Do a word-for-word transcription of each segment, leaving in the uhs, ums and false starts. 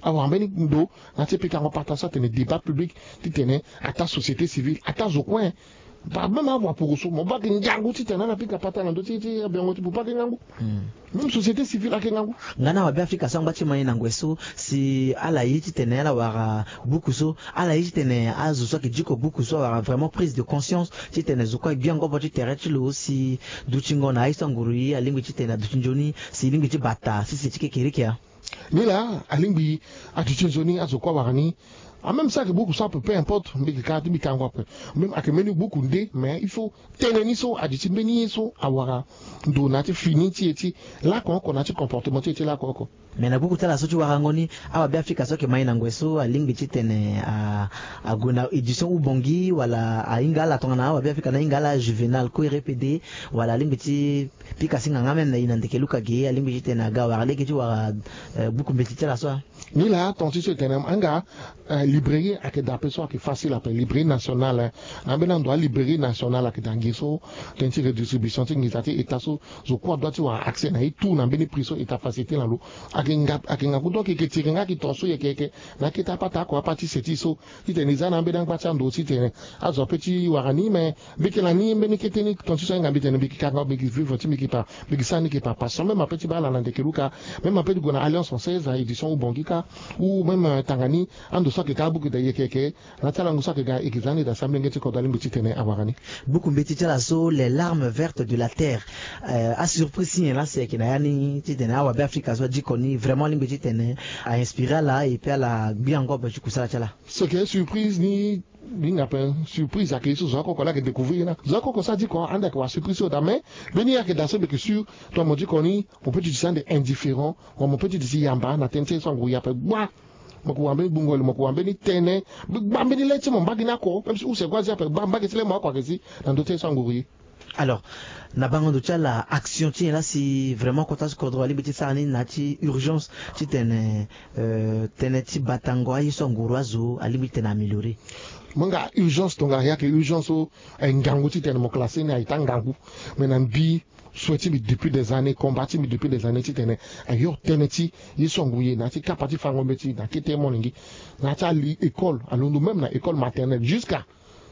avoir un ndo na te pika on partage ça tenir débat public ti tenir à ta société civile à ta coin pas même avoir pour ça mon pas que ngangu ti tenir na pika pata na ndo ti ti bien tu pas que ngangu même société civile à que ngangu ngana wa Afrika sangba ti mai na ngweso si ala yi ti tenir la wara beaucoup so ala yi ti tenir azu so ki diko beaucoup so wara vraiment prise de conscience ti tenir zo kwa bien go ti terre ti lo si du chingo na isa nguru yi alingi ti tenir du chinjoni si lingi ti bata si si ti kekerikia ni là alingi a du chinjoni azu kwa warani en même ça que beaucoup ça peu importe mais que quand mi kangwa même à que menu beaucoup ndé mais il faut tenir ni so a du timbeni so awara ndo na ti fini ti ti là qu'on qu'on a ti comportement ti là quoi mais na beaucoup tala so ti warangoni awa bi Afrika so ke mai na ngweso alingi ti tene a a gona édition ubongi wala a ingala tongana awa bi Afrika na ingala juvenal ko R P D wala alingi ti pika singa ngame na ina ndeke luka ge alingi ti tene ga wala leki ti wara beaucoup mbeti la so ni là ton ti so tene anga librairie à que d'après soi qui est facile à librairie nationale hein ben doit librairie nationale à que d'angiso tenir redistribution ti ngitati état so zo quoi doit tu avoir accès na tout na beni prison état facilité la lo akinga akinga kudo ke tiringa ki tonso ye keke na kita pata ko apati seti so ti teniza na bedang pacha ndo ti tene azo peti warani mais biki la ni beni keteni tonso so nga bitene biki kanga biki vivre ti biki pa biki sani ki pa pas même apeti bala na ndekeluka même apeti gona alliance française à édition ubongika ou même tangani ando so ke kabu ke de keke na tala ngusa ke ga ikizani da samle ngeti ko dalim biti tene awarani beaucoup mbeti tala so les larmes vertes de la terre euh, a surprise si là c'est que na yani ti tene awa bi Afrika so di koni vraiment limbiti tene a inspiré là et puis la bien encore ba kusala chala ce qui est surprise ni ni appelle surprise à quelque chose encore là que découvrir là zako ko ça dit quoi anda ko surprise au dame beni ya que dans ce que sur toi mon dit koni on peut dire des indifférent on peut dire yamba na tente so ngou ya pe bwa mokuambe bungolo mokuambe ni tene bambe ni leti mo mbagi nako même si ou c'est quoi ça pe bamba ke tele mo kwa kesi dans doté so ngou. Alors, na bango de la action ti là si vraiment quand as kodro ali biti sani na ti urgence ti tene euh tene ti batango ayi so ngurazo ali biti na améliorer. Manga urgence tonga ya ke urgence o ngangu ti tene mo classé na itangangu mais nan bi souhaité depuis des années combattu depuis des années ti tene ayo tene ti yiso nguye na ti kapati fango beti na kete moningi na ta li école alondu même na école maternelle jusqu'à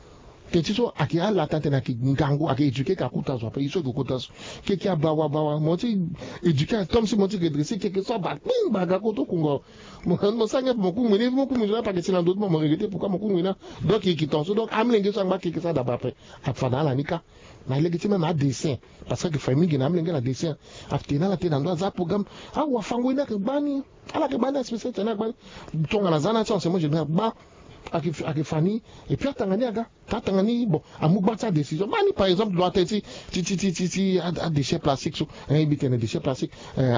Tetiso aki ala tante na ki ngangu aki éduquer ka kutazo apa iso ko kutazo keke abawa bawa moti éduquer comme si moti ke dresser quelque soit ba ping baga ko to kungo mo mo sanga mo ku mini mo ku mini pa ke sila d'autres mo regretter pourquoi mo ku mini donc qui tonso donc amlenge so ngba ke ça d'aba après afana la nika na legitime na dessin parce que famille gina amlenge la dessin aftina la tena ndo za programme ah wa fango ina ke bani ala ke bani spécial tena bani tonga na zana chance mo je ba aki aki fani et puis atangani aga tatangani bon amugbatsa décision mani par exemple doit être ti ti ti ti ti à déchets plastiques so un bitene déchets plastiques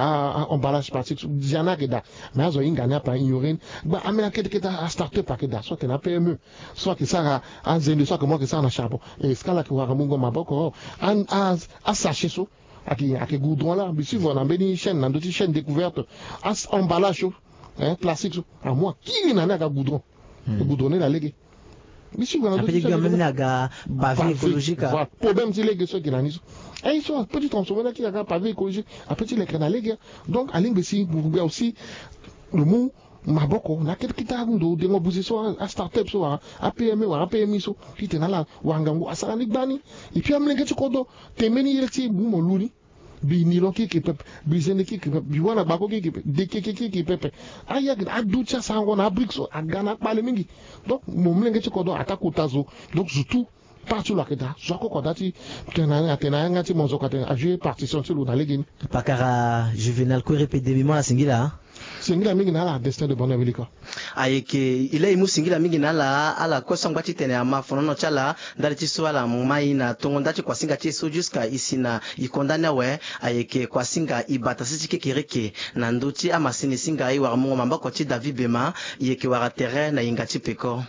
à emballage plastique diana keda mais azo ingana pa ignorer ba amena kede keda à starter pa keda soit que na P M E soit que ça a zende soit que moi que ça na charbon et scala que wara mungo maboko an as a sachet so aki aki goudron là bi suivre na beni chaîne na ndoti chaîne découverte as emballage hein plastique so à moi qui na na ka goudron le goudronner la légué. Mais si vous avez même naga pavé écologique. Voilà, problème c'est légué ceux qui n'en sont. Et ils sont petit transformé qui a pavé écologique, un petit les canaux légué. Donc à l'ingési vous pouvez aussi le mot maboko na quelque qui t'a ndo de mobilisation à start-up so à P M E à P M I so qui te na la wangangu asala ni bani et puis amlenge chikodo temeni yelti bumo luni bi nilo ki ki pepe bi zene ki ki pepe bi wana bako ki ki pepe de ki ki ki ki pepe aya adu cha sango na brixo agana pale mingi donc mo mlenge chikodo atakutazo donc surtout partout là que da zoko kodati tena tena ngati monzo kate a jouer partition sur na legini pakara juvenal ko répéter mi la singila singila mingi na la destin de bonabiliko ayeke ile imu singila mingi na la ala ko sangba ti tene ama fonono chala ndali ti so ala mai na tongo ndati kwa singa ti so jusqu'à ici na ikondana we ayeke kwa singa ibata siti kekereke na nduti ama sini singa i war mo mamba ko ti David Bema yeke wara terrain na ingati peko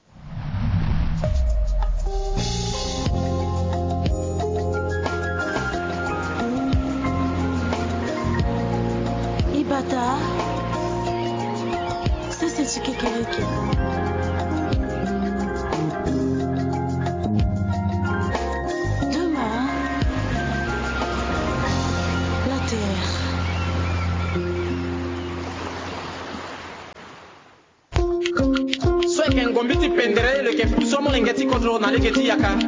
Ibata sisi chikekereke demain la terre ke ngombi ti pendere le ke somo ngeti kodro na le ke ti yaka